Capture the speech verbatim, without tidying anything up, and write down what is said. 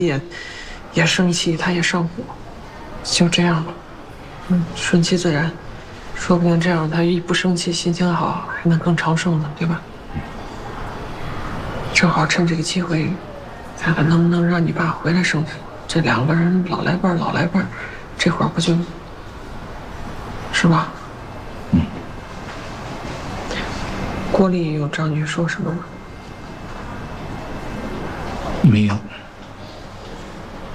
也也生气，他也上火，就这样吧，嗯，顺其自然，说不定这样他一不生气，心情好，还能更长寿呢，对吧？正好趁这个机会，看看能不能让你爸回来生活。这两个人老来伴儿，老来伴儿，这会儿不就，是吧？ 嗯。 郭丽有找你说什么吗？ 没有。